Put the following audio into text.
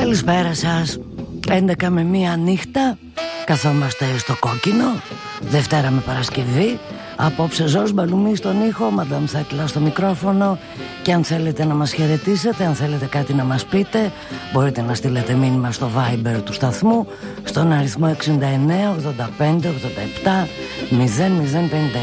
Καλησπέρα σας. 11 με 1 νύχτα καθόμαστε στο κόκκινο, Δευτέρα με Παρασκευή. Απόψε Ζόρς Μπαλουμί στον ήχο, Μαντάμ Θέκλα στο μικρόφωνο. Και αν θέλετε να μας χαιρετήσετε, αν θέλετε κάτι να μας πείτε, μπορείτε να στείλετε μήνυμα στο Viber του σταθμού στον αριθμό 69 85 87 00 50.